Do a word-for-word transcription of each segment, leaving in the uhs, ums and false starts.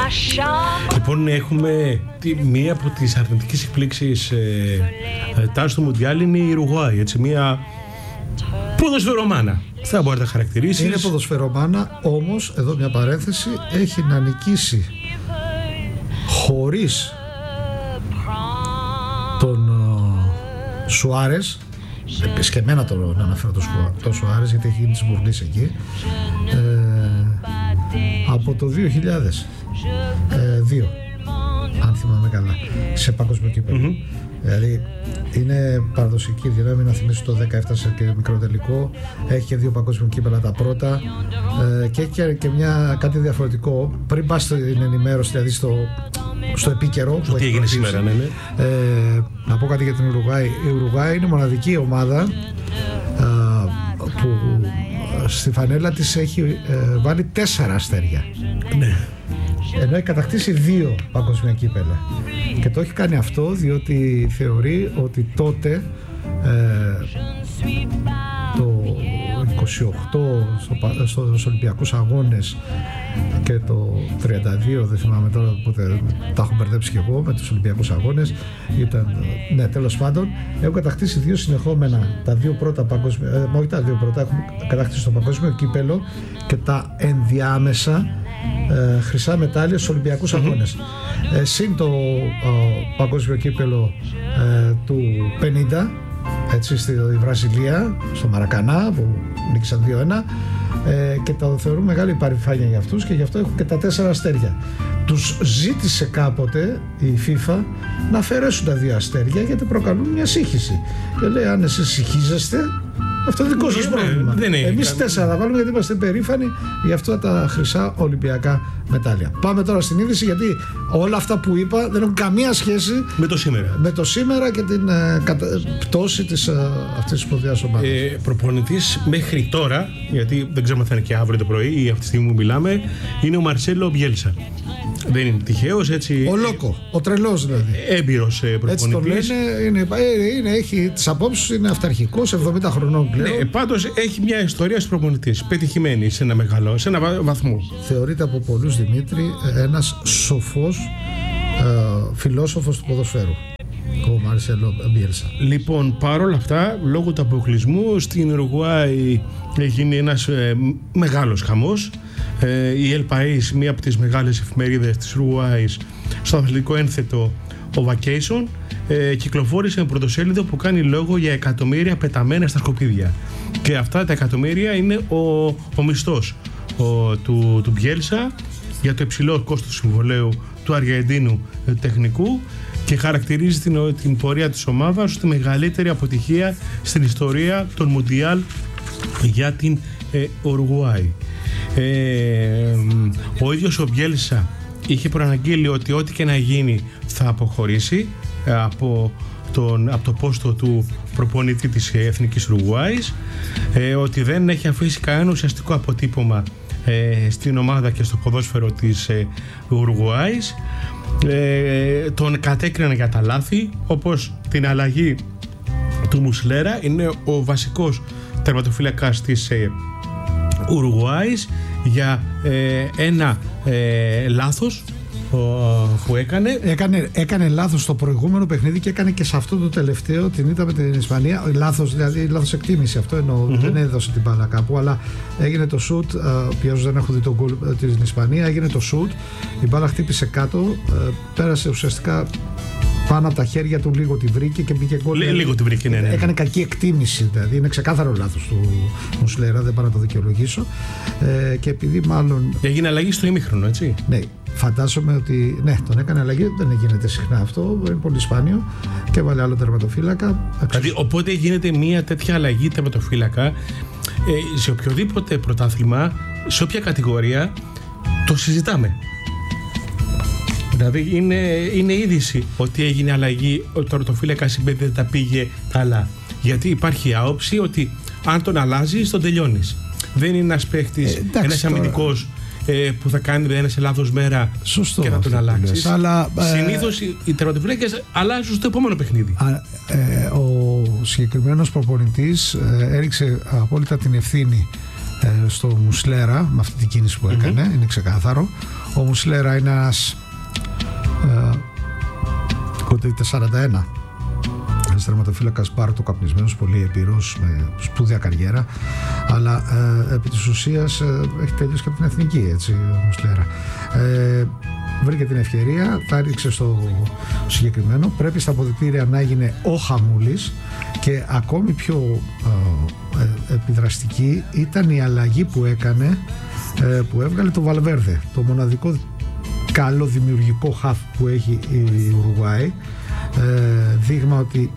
Λοιπόν, έχουμε τη, μία από τις αρνητικές εκπλήξεις ε, ε, τάση του Μουντιάλ είναι η Ουρουγουάη, έτσι, μία ποδοσφαιρομάνα. Θα μπορείτε να χαρακτηρίσει. Είναι ποδοσφαιρομάνα, όμως, εδώ μια παρένθεση, έχει να νικήσει χωρίς τον uh, Σουάρες. Επίσης και εμένα το να αναφέρω το, το Σουάρες, γιατί έχει γίνει της Μπουρνής εκεί, ε, από το δύο χιλιάδες δύο, αν θυμάμαι καλά, σε παγκόσμιο κύπελλο. Mm-hmm. Δηλαδή είναι παραδοσιακή δύναμη, να θυμίσω το δεκαεπτά σε μικρό τελικό, έχει και δύο παγκόσμια κύπελλα τα πρώτα, ε, και έχει και μια, κάτι διαφορετικό πριν πας στην ενημέρωση, δηλαδή στο, στο επίκαιρο στο τι έγινε σήμερα, ναι, ναι. Ε, να πω κάτι για την Ουρουγουάη. Η Ουρουγουάη είναι η μοναδική ομάδα ε, που στη φανέλα της έχει ε, βάλει τέσσερα αστέρια, ναι. Ενώ έχει κατακτήσει δύο παγκόσμια κύπελλα. Και το έχει κάνει αυτό διότι θεωρεί ότι τότε ε, το είκοσι οκτώ στο, στο, στους Ολυμπιακούς Αγώνες και το τριάντα δύο, δεν θυμάμαι τώρα, οπότε τα έχω μπερδέψει και εγώ με τους Ολυμπιακούς Αγώνες, ήταν, ναι, τέλος πάντων, έχουν κατακτήσει δύο συνεχόμενα, τα δύο πρώτα παγκόσμια, ε, όχι τα δύο πρώτα, έχουν κατακτήσει το παγκόσμιο κύπελλο και τα ενδιάμεσα ε, χρυσά μετάλλια στους Ολυμπιακούς mm-hmm. Αγώνες. Ε, συν το ε, παγκόσμιο κύπελλο ε, του πενήντα, έτσι, στη Βραζιλία, στο Μαρακανά, που νίκησαν δύο ένα, ε, και το θεωρούν μεγάλη παρηφάνεια για αυτούς και γι' αυτό έχουν και τα τέσσερα αστέρια. Τους ζήτησε κάποτε η FIFA να αφαιρέσουν τα δύο αστέρια γιατί προκαλούν μια σύγχυση. Και λέει, αν εσείς συγχύζεστε, αυτό είναι δικό σας πρόβλημα. Εμείς τέσσερα θα βάλουμε γιατί είμαστε περήφανοι για αυτά τα χρυσά Ολυμπιακά μετάλλια. Πάμε τώρα στην είδηση, γιατί όλα αυτά που είπα δεν έχουν καμία σχέση με το σήμερα, με το σήμερα και την ε, κατα... πτώση της, ε, αυτής της σπουδαίας ομάδας. Ε, προπονητής μέχρι τώρα, γιατί δεν ξέρουμε αν θα είναι και αύριο το πρωί ή αυτή τη στιγμή που μιλάμε, είναι ο Μαρσέλο Μπιέλσα. Δεν είναι τυχαίος, έτσι. Ο Λόκο, ο τρελός δηλαδή. Έμπειρος προπονητής. Έτσι το λένε, είναι, είναι, έχει τις απόψεις, είναι αυταρχικός, εβδομήντα χρονών πλέον. Ναι, πάντως έχει μια ιστορία στους προπονητής, πετυχημένη σε ένα μεγάλο, σε ένα βαθμό. Θεωρείται από πολλούς, Δημήτρη, ένας σοφός ε, φιλόσοφος του ποδοσφαίρου, ο Μαρσέλο Μπιέλσα. Λοιπόν, παρόλα αυτά, λόγω του αποκλεισμού στην Ουρουγουάη έγινε ένας ε, μεγάλος χαμός. Ε, η El País, μία από τις μεγάλες εφημερίδες της Ουρουγουάης, στο αθλητικό ένθετο ο Vacation, ε, κυκλοφόρησε ένα πρωτοσέλιδο που κάνει λόγο για εκατομμύρια πεταμένα στα σκουπίδια. Και αυτά τα εκατομμύρια είναι ο, ο μισθός ο, του, του Μπιέλσα για το υψηλό κόστος συμβολαίου του Αργεντίνου ε, τεχνικού, και χαρακτηρίζει την, την πορεία της ομάδας ως τη μεγαλύτερη αποτυχία στην ιστορία των Μουντιάλ για την ε, Ουρουγουάη. Ε, ο ίδιος ο Μπιέλσα είχε προαναγγείλει ότι ό,τι και να γίνει θα αποχωρήσει ε, από, τον, από το πόστο του προπονητή της Εθνικής Ουρουγουάης, ε, ότι δεν έχει αφήσει κανένα ουσιαστικό αποτύπωμα ε, στην ομάδα και στο ποδόσφαιρο της ε, Ουρουγουάης. Ε, τον κατέκριναν για τα λάθη, όπως την αλλαγή του Μουσλέρα, είναι ο βασικός τερματοφύλακας της ε, Ουρουγουάης, για ε, ένα ε, λάθος που έκανε. έκανε. Έκανε λάθος στο προηγούμενο παιχνίδι και έκανε και σε αυτό το τελευταίο, την ήττα με την Ισπανία. Λάθος, δηλαδή λάθος εκτίμηση, αυτό εννοώ. Mm-hmm. Δεν έδωσε την μπάλα κάπου, αλλά έγινε το σουτ. Πια δεν έχω δει τον γκολ την Ισπανία. Έγινε το σουτ, η μπάλα χτύπησε κάτω, πέρασε ουσιαστικά πάνω από τα χέρια του, λίγο τη βρήκε και μπήκε γκολ. Λίγο τη βρήκε, ναι, ναι. Έκανε κακή εκτίμηση, δηλαδή είναι ξεκάθαρο λάθος του Μουσλέρα, δεν πάω να το δικαιολογήσω. Ε, και επειδή μάλλον. Έγινε αλλαγή στο ημίχρονο, έτσι. Ναι, φαντάζομαι ότι. Ναι, τον έκανε αλλαγή, δεν γίνεται συχνά αυτό, είναι πολύ σπάνιο. Και έβαλε άλλο τερματοφύλακα. Δηλαδή, οπότε γίνεται μια τέτοια αλλαγή τερματοφύλακα ε, σε οποιοδήποτε πρωτάθλημα, σε όποια κατηγορία, το συζητάμε. Δηλαδή είναι, είναι είδηση ότι έγινε αλλαγή, ο τερματοφύλακας συμπέδι δεν τα πήγε καλά. Γιατί υπάρχει άποψη ότι αν τον αλλάζεις, τον τελειώνεις. Δεν είναι ένας παίχτης, ε, ένας αμυντικός ε, που θα κάνει ένα σε λάθος μέρα. Σωστό, και θα τον αλλάξεις. Αλλά, ε, συνήθως οι, οι τερματοφύλακες αλλάζουν στο επόμενο παιχνίδι. Α, ε, ο συγκεκριμένος προπονητής ε, έριξε απόλυτα την ευθύνη ε, ε, στο Μουσλέρα με αυτή την κίνηση που έκανε, mm-hmm. είναι ξεκάθαρο. Ο Μουσλέρα είναι ένας ε, σαράντα ένα, ένας τερματοφύλακας πάρτο καπνισμένος, πολύ εμπειρός, με σπουδαία καριέρα, αλλά ε, επί της ουσίας ε, έχει τελειώσει και από την εθνική, έτσι, ο Μουσλέρα. Ε, βρήκε την ευκαιρία, θα ρίξε στο συγκεκριμένο. Πρέπει στα αποδυτήρια να έγινε ο Χαμούλης, και ακόμη πιο ε, ε, επιδραστική ήταν η αλλαγή που έκανε, ε, που έβγαλε το Βαλβέρδε, το μοναδικό καλό δημιουργικό χαφ που έχει η Ουρουγουάη, ε, δείγμα ότι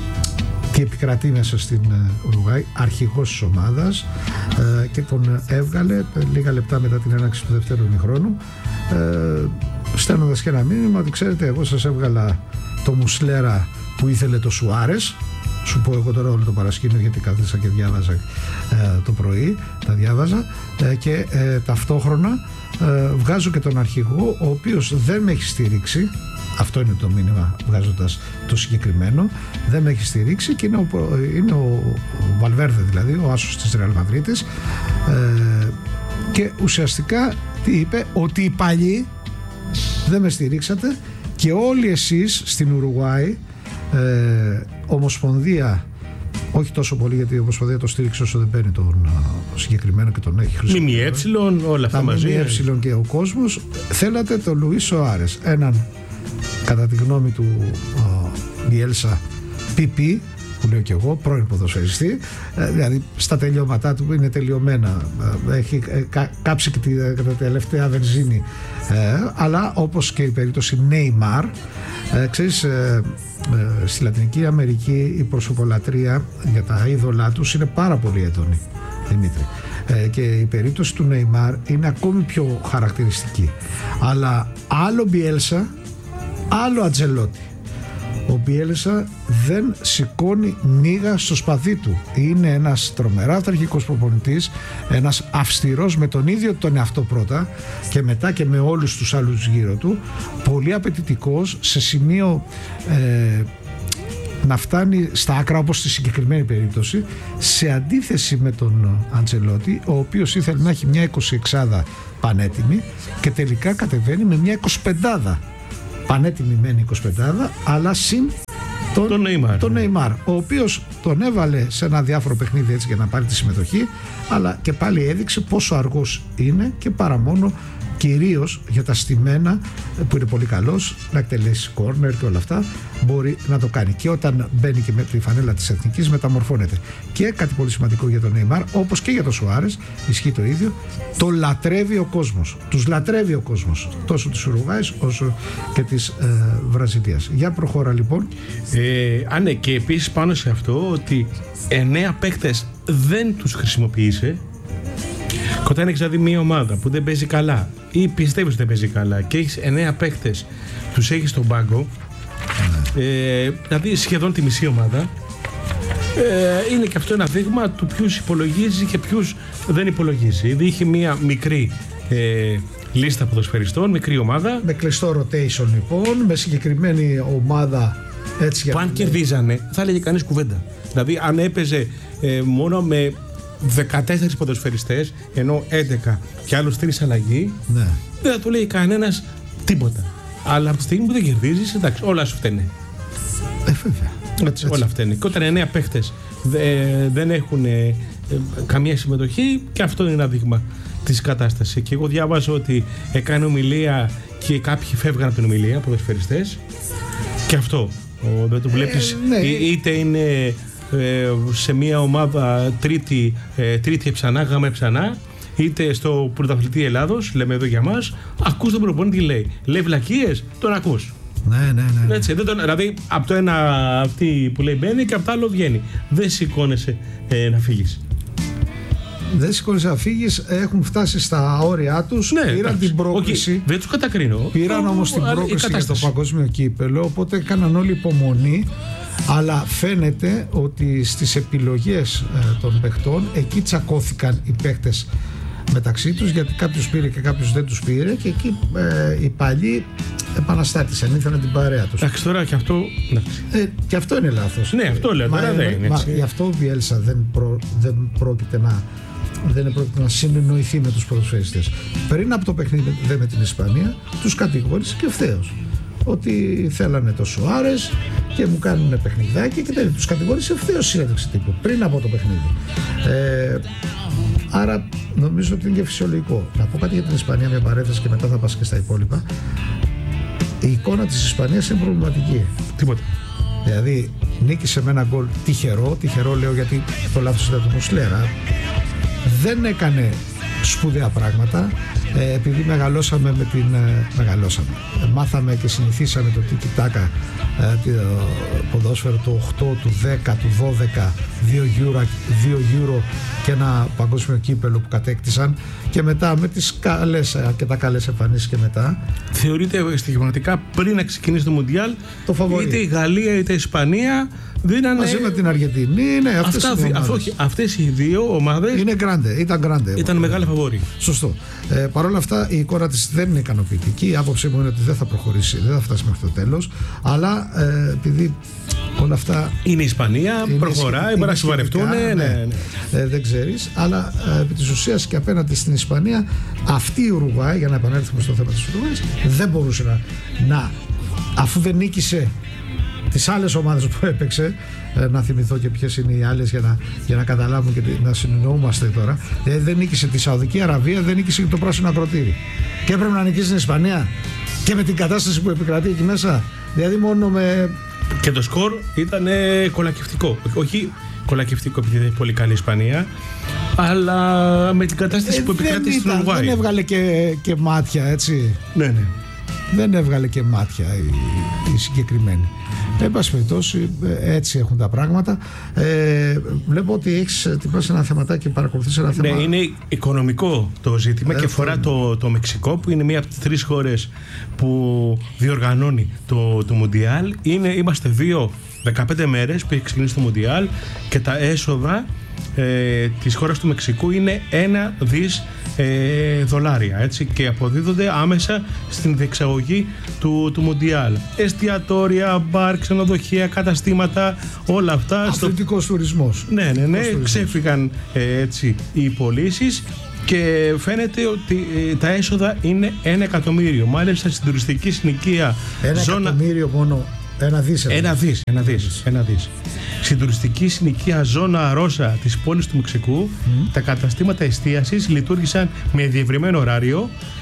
τι επικρατεί μέσα στην Ουρουγουάη, αρχηγός της ομάδας, ε, και τον έβγαλε λίγα λεπτά μετά την έναρξη του δεύτερου ημιχρόνου, ε, στέλνοντας και ένα μήνυμα ότι ξέρετε, εγώ σας έβγαλα το Μουσλέρα που ήθελε το Σουάρες. Σου πω εγώ τώρα όλο το παρασκήνιο, γιατί κάθισα και διάβαζα ε, το πρωί, τα διάβαζα, ε, και ε, ταυτόχρονα ε, βγάζω και τον αρχηγό, ο οποίος δεν με έχει στηρίξει. Αυτό είναι το μήνυμα, βγάζοντας το συγκεκριμένο. Δεν με έχει στηρίξει, και είναι ο, είναι ο, ο Βαλβέρδε, δηλαδή ο άσος της Ρεάλ Μαδρίτης, ε, και ουσιαστικά τι είπε? Ότι οι παλιοί δεν με στηρίξατε, και όλοι εσείς στην Ουρουγουάη, ε, Ομοσπονδία, όχι τόσο πολύ, γιατί η Ομοσπονδία το στήριξε όσο δεν παίρνει τον συγκεκριμένο και τον έχει χρησιμοποιήσει. ΜΜΕ, όλα αυτά μαζί. ΜΜΕ και ο κόσμος. Θέλατε τον Λουίς Σοάρες, έναν, κατά τη γνώμη του Μπιέλσα, πι πι, που λέω και εγώ, πρώην ποδοσφαιριστή, δηλαδή στα τελειώματά του είναι τελειωμένα, έχει κάψει και την τελευταία βενζίνη, αλλά όπως και η περίπτωση Νέιμαρ, ξέρεις, στη Λατινική Αμερική η προσωπολατρία για τα είδωλά τους είναι πάρα πολύ έντονη, Δημήτρη, και η περίπτωση του Νέιμαρ είναι ακόμη πιο χαρακτηριστική. Αλλά άλλο Μπιέλσα, άλλο Αντζελότη. Ο Μπιέλσα δεν σηκώνει μίγα στο σπαθί του. Είναι ένας τρομερά αυταρχικός προπονητής, ένας αυστηρός με τον ίδιο τον εαυτό πρώτα, και μετά και με όλους τους άλλους γύρω του, πολύ απαιτητικός, σε σημείο ε, να φτάνει στα άκρα, όπως στη συγκεκριμένη περίπτωση, σε αντίθεση με τον Αντσελότη, ο οποίος ήθελε να έχει μια εικοσιεξάδα πανέτοιμη και τελικά κατεβαίνει με μια εικοσιπεντάδα. Πανέτοιμη μεν εικοσιπεντάδα, αλλά συν τον, τον, Neymar, τον Neymar, ο οποίος τον έβαλε σε ένα διάφορο παιχνίδι έτσι για να πάρει τη συμμετοχή, αλλά και πάλι έδειξε πόσο αργός είναι, και παρά μόνο κυρίως για τα στημένα, που είναι πολύ καλός, να εκτελέσει κόρνερ και όλα αυτά, μπορεί να το κάνει. Και όταν μπαίνει και με τη φανέλα της Εθνικής, μεταμορφώνεται. Και κάτι πολύ σημαντικό για τον Neymar, όπως και για τον Σουάρες, ισχύει το ίδιο, το λατρεύει ο κόσμος. Τους λατρεύει ο κόσμος, τόσο της Ουρουγουάης όσο και της ε, Βραζιλίας. Για προχώρα λοιπόν. Ε, α, ναι, και επίσης πάνω σε αυτό, ότι εννέα παίκτες δεν τους χρησιμοποίησε. Και όταν έχεις δηλαδή μια ομάδα που δεν παίζει καλά, ή πιστεύεις ότι δεν παίζει καλά, και έχεις εννέα παίκτες, τους έχεις στον πάγκο, mm. ε, δηλαδή σχεδόν τη μισή ομάδα, ε, είναι και αυτό ένα δείγμα του ποιους υπολογίζει και ποιους δεν υπολογίζει. Δηλαδή είχε μια μικρή ε, λίστα ποδοσφαιριστών, μικρή ομάδα. Με κλειστό rotation λοιπόν, με συγκεκριμένη ομάδα. Έτσι, που αν κερδίζανε, θα έλεγε κανείς κουβέντα. Δηλαδή αν έπαιζε ε, μόνο με δεκατέσσερις ποδοσφαιριστές, ενώ έντεκα και άλλους τρεις αλλαγή, ναι, δεν θα του λέει κανένας τίποτα. Αλλά από τη στιγμή που δεν κερδίζεις, εντάξει, όλα σου φταίνε. Ε, βέβαια. Έτσι, έτσι. Όλα φταίνε. Και όταν εννέα παίχτες δε, δεν έχουν ε, καμία συμμετοχή, και αυτό είναι ένα δείγμα της κατάστασης. Και εγώ διάβαζα ότι έκανε ομιλία και κάποιοι φεύγαν από την ομιλία, ποδοσφαιριστές, και αυτό ο, δεν το βλέπεις, ε, ναι. είτε είναι σε μια ομάδα τρίτη, τρίτη εψανά, γάμα εψανά, είτε στο πρωταθλητή Ελλάδος, λέμε εδώ για μας, ακούς τον προπονητή τι λέει. Λέει βλακίες, τον ακούς. Ναι, ναι, ναι. Έτσι, δεν τον, δηλαδή από το ένα αυτή που λέει μπαίνει και από το άλλο βγαίνει. Δεν σηκώνεσαι ε, να φύγεις. Δεν σηκώνεσαι να φύγεις, έχουν φτάσει στα όρια τους, ναι, πήραν εντάξει. την πρόκληση. Okay, δεν τους κατακρίνω. Πήραν όμως την πρόκληση για το παγκόσμιο κύπελο, οπότε έκαναν όλη υπομονή. Αλλά φαίνεται ότι στις επιλογές ε, των παιχτών, εκεί τσακώθηκαν οι παίχτες μεταξύ τους, γιατί κάποιος πήρε και κάποιος δεν τους πήρε, και εκεί ε, οι παλιοί επαναστάτησαν, ήθελαν την παρέα τους. Εντάξει, τώρα και αυτό, ε, και αυτό είναι λάθος. Ναι, αυτό λέω, τώρα δεν είναι έτσι. Γι' αυτό ο Μπιέλσα δεν, προ, δεν πρόκειται να δεν πρόκειται να συνεννοηθεί με τους ποδοσφαιριστές. Πριν από το παιχνίδι δε με την Ισπανία, τους κατηγόρησε και ευθέως ότι θέλανε το Σουάρες και μου κάνουν παιχνιδάκι και τέτοια. Τους κατηγόρησε ευθέως συνέντευξη τύπου πριν από το παιχνίδι. Ε, άρα νομίζω ότι είναι και φυσιολογικό. Να πω κάτι για την Ισπανία, μια παρένθεση και μετά θα πας και στα υπόλοιπα. Η εικόνα της Ισπανίας είναι προβληματική. Τίποτα. Δηλαδή νίκησε με ένα γκολ τυχερό, τυχερό λέω γιατί το λάθος ήταν του Μουσλέρα. Δεν έκανε σπουδαία πράγματα, ε, επειδή μεγαλώσαμε με την... Ε, μεγαλώσαμε. Ε, μάθαμε και συνηθίσαμε το τίκι τάκα, ε, το ποδόσφαιρο του οκτώ, του δέκα, του δώδεκα, δύο euro, δύο euro και ένα παγκόσμιο κύπελο που κατέκτησαν και μετά με τις καλές και τα καλές εμφανίσεις και μετά. Θεωρείται στοιχηματικά πριν να ξεκινήσει το Μουντιάλ, το φαβορί. Είτε η Γαλλία είτε η Ισπανία δίνανε... μαζί με την Αργεντινή, ναι, αυτές, Αυτά, είναι αυ, αυτές οι δύο ομάδες είναι grande, ήταν grande. Ήταν μεγάλη φαβορί. Σωστό. Ε, Παρ' όλα αυτά η εικόνα της δεν είναι ικανοποιητική. Η άποψή μου είναι ότι δεν θα προχωρήσει, δεν θα φτάσει μέχρι το τέλος. Αλλά ε, επειδή όλα αυτά. Είναι η Ισπανία, είναι προχωράει, μπορεί να συμπαρευτούν. Ναι, ναι, ναι. Ε, δεν ξέρεις. Αλλά ε, επί της ουσίας και απέναντι στην Ισπανία, αυτή η Ουρουγουάη, για να επανέλθουμε στο θέμα της Ουρουγουάης, δεν μπορούσε να, να αφού δεν νίκησε τις άλλες ομάδες που έπαιξε, ε, να θυμηθώ και ποιες είναι οι άλλες για να, για να καταλάβουμε και να συνεννοούμαστε τώρα. Δηλαδή δεν νίκησε τη Σαουδική Αραβία, δεν νίκησε και το Πράσινο Ακροτήρι. Και έπρεπε να νικήσει την Ισπανία και με την κατάσταση που επικρατεί εκεί μέσα. Δηλαδή μόνο με. Και το σκορ ήταν ε, κολακευτικό. Όχι κολακευτικό επειδή είναι πολύ καλή η Ισπανία, αλλά με την κατάσταση ε, που επικρατεί στην Ουρουγουάη. Δεν έβγαλε και, και μάτια, έτσι. Ναι, ναι. Δεν έβγαλε και μάτια η, η συγκεκριμένη. Εν πάση περιπτώσει, έτσι έχουν τα πράγματα. Ε, βλέπω ότι έχεις ετοιμάσει ένα θεματάκι και παρακολουθείς ένα θέμα. Ναι, είναι οικονομικό το ζήτημα ε, και αφορά το, το Μεξικό, που είναι μία από τις τρεις χώρες που διοργανώνει το, το Μουντιάλ. Είναι, είμαστε δύο δεκαπέντε μέρες που έχει ξεκινήσει το Μουντιάλ και τα έσοδα ε, της χώρας του Μεξικού είναι ένα δις ε, δολάρια, έτσι, και αποδίδονται άμεσα στην διεξαγωγή του, του Μουντιάλ. Εστιατόρια, μπαρ, ξενοδοχεία, καταστήματα, όλα αυτά. Αθλητικός στο... τουρισμός. Ναι, ναι, ναι, ξέφυγαν ε, έτσι οι πωλήσεις και φαίνεται ότι ε, τα έσοδα είναι ένα εκατομμύριο. Μάλιστα στην τουριστική συνοικία ένα ζώνα... εκατομμύριο μόνο. Ένα δις, ένα δις, ένα δις, ένα δις. Στην τουριστική συνοικία Ζώνα Ρώσα της πόλης του Μεξικού, mm. τα καταστήματα εστίασης λειτουργήσαν με διευρυμένο ωράριο